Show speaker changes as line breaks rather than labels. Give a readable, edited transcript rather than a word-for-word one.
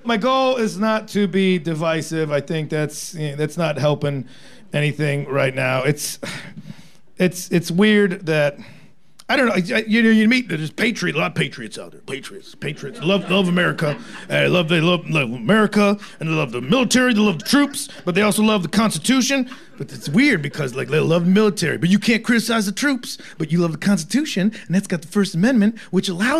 My goal is not to be divisive. I think that's not helping anything right now. It's weird that I don't know. You meet there's a lot of patriots out there. Patriots love America. They love America, and they love the military. They love the troops, but they also love the Constitution. But it's weird because like they love the military, but you can't criticize the troops. But you love the Constitution, and that's got the First Amendment, which allows